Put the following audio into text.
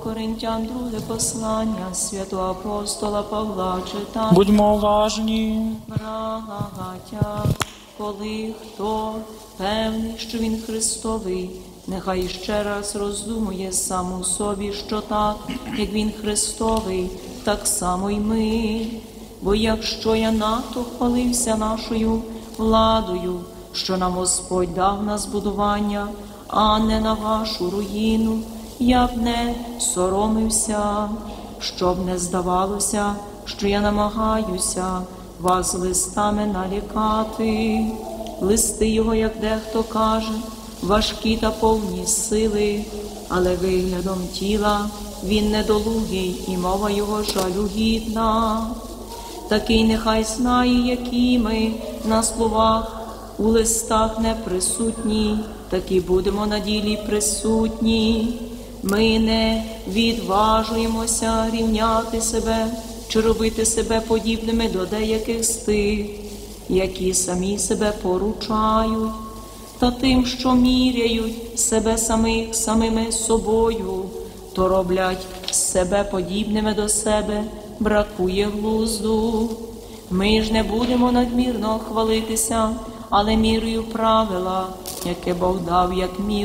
Коринтян, друге послання святого апостола Павла читає. Будьмо уважні. Брагаття, коли хто певний, що він Христовий, нехай ще раз роздумує сам у собі, що так, як він Христовий, так само й ми. Бо якщо я надто хвалився нашою владою, що нам Господь дав на збудування, а не на вашу руїну, я б не соромився, щоб не здавалося, що я намагаюся вас листами налякати. Листи його, як дехто каже, важкі та повні сили, але виглядом тіла він недолугий, і мова його жалюгідна. Такий нехай знає, які ми на словах у листах не присутні, такі будемо на ділі присутні. Ми не відважуємося рівняти себе чи робити себе подібними до деяких з тих, які самі себе поручають, та тим, що міряють себе самими собою, то роблять себе подібними до себе, бракує глузду. Ми ж не будемо надмірно хвалитися, але мірою правила, яке Бог дав як міру,